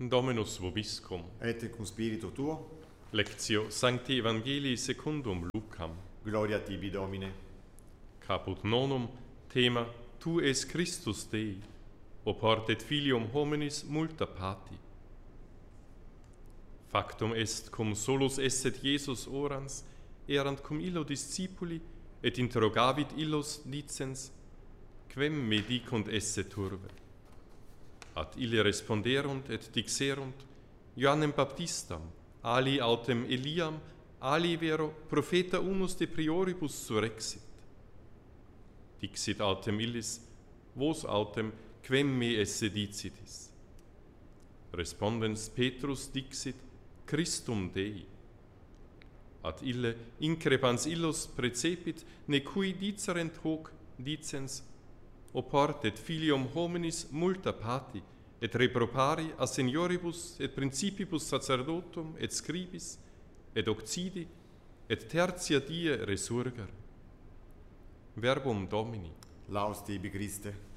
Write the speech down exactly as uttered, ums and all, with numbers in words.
Dominus vobiscum. Et cum spiritu tuo, Lectio Sancti Evangelii secundum Lucam. gloria tibi Domine. Caput nonum, thema Tu es Christus Dei, oportet filium hominis multa pati. Factum est cum solus esset Iesus orans, erant cum illo discipuli, et interrogavit illos dicens, quem me dicunt esse turbe? Ad ille responderunt et dixerunt, Ioannem Baptistam, ali autem Eliam, ali vero profeta unus de prioribus surrexit. Dixit autem illis, vos autem quem me esse dicitis? Respondens Petrus dixit, Christum Dei. Ad ille increpans illos precepit, ne cui dicerent hoc dicens, oportet filium hominis multa pati, et repropari a senioribus et principibus sacerdotum et scribis, et occidi, et tertia die resurgere. Verbum Domini. Laus tibi Christe.